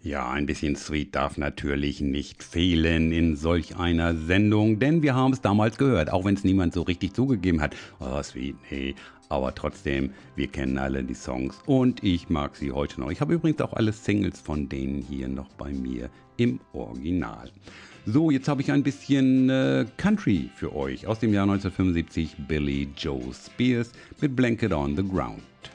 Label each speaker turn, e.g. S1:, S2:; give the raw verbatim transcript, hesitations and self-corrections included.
S1: Ja, ein bisschen Sweet darf natürlich nicht fehlen in solch einer Sendung, denn wir haben es damals gehört, auch wenn es niemand so richtig zugegeben hat. Oh, Sweet, nee. Aber trotzdem, wir kennen alle die Songs und ich mag sie heute noch. Ich habe übrigens auch alle Singles von denen hier noch bei mir im Original. So, jetzt habe ich ein bisschen äh, Country für euch aus dem Jahr neunzehnhundertfünfundsiebzig, Billy Joe Spears mit Blanket on the Ground.